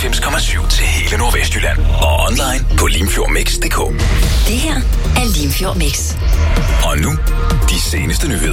94,7 til hele Nordvestjylland. Og online på limfjordmix.dk. Det her er Limfjord Mix. Og nu, de seneste nyheder.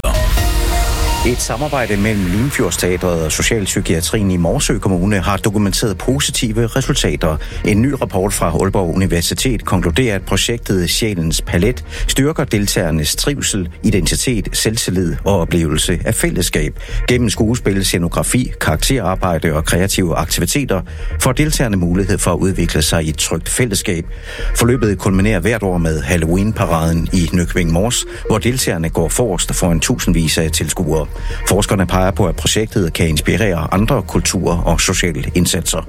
Et samarbejde mellem Limfjordsteatret og Socialpsykiatrien i Morsø Kommune har dokumenteret positive resultater. En ny rapport fra Aalborg Universitet konkluderer, at projektet Sjælens Palet styrker deltagernes trivsel, identitet, selvtillid og oplevelse af fællesskab. Gennem skuespil, scenografi, karakterarbejde og kreative aktiviteter får deltagerne mulighed for at udvikle sig i et trygt fællesskab. Forløbet kulminerer hvert år med Halloween-paraden i Nykøbing Mors, hvor deltagerne går forrest foran tusindvis af tilskuere. Forskerne peger på, at projektet kan inspirere andre kulturer og sociale indsatser.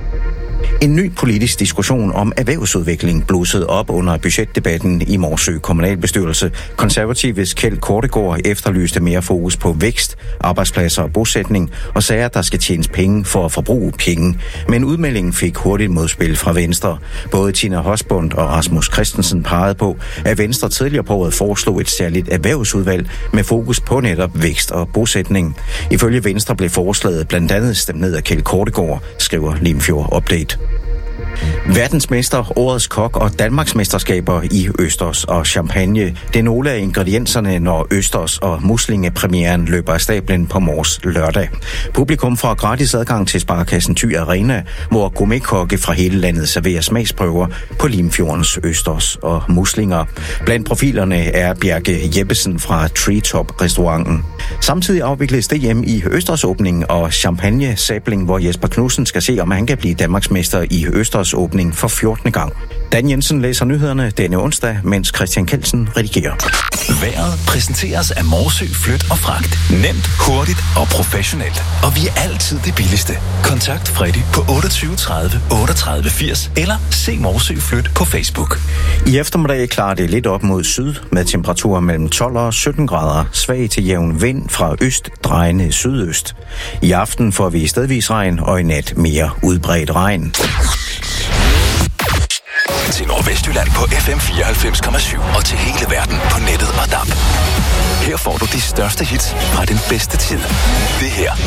En ny politisk diskussion om erhvervsudvikling blussede op under budgetdebatten i Morsø kommunalbestyrelse. Konservatives Kjeld Kortegaard efterlyste mere fokus på vækst, arbejdspladser og bosætning, og sagde, at der skal tjenes penge for at forbruge penge. Men udmeldingen fik hurtigt modspil fra Venstre. Både Tina Hosbund og Rasmus Christensen pegede på, at Venstre tidligere på året foreslog et særligt erhvervsudvalg med fokus på netop vækst og bosætning. Ifølge Venstre blev forslaget blandt andet stemt ned af Kjeld Kortegaard, skriver Limfjord Update. Verdensmester, årets kok og Danmarksmesterskaber i østers og champagne. Det er nogle af ingredienserne, når østers og muslingepremieren løber af stablen på Mors lørdag. Publikum får gratis adgang til Sparekassen Thy Arena, hvor gourmetkokke fra hele landet serverer smagsprøver på Limfjordens østers og muslinger. Blandt profilerne er Bjerke Jeppesen fra Treetop-restauranten. Samtidig afvikles DM i østersåbning og champagne-sabling, hvor Jesper Knudsen skal se, om han kan blive Danmarksmester i østers åbning for 14. gang. Dan Jensen læser nyhederne denne onsdag, mens Christian Kelsen redigerer. Vejret præsenteres af Morsø Flyt og Fragt. Nemt, hurtigt og professionelt. Og vi er altid det billigste. Kontakt Freddy på 28 30 38 80 eller se Morsø Flyt på Facebook. I eftermiddag klarer det lidt op mod syd med temperaturer mellem 12 og 17 grader. Svag til jævn vind fra øst, drejende sydøst. I aften får vi stedvis regn og i nat mere udbredt regn. Til Nordvestjylland på FM 94,7 og til hele verden på nettet og DAB. Her får du de største hits fra den bedste tid. Det her